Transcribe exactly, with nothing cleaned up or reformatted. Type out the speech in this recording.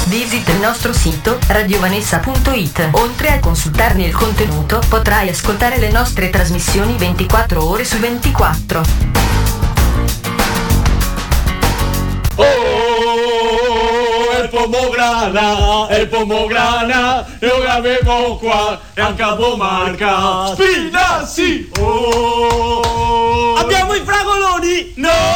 Visita il nostro sito radiovanessa punto it. Oltre a consultarne il contenuto, potrai ascoltare le nostre trasmissioni ventiquattro ore su ventiquattro. Oh, el pomograna, el pomograna, io l'avevo qua, e a Capomarca, Spinazzi! Oh! Abbiamo i fragoloni? No!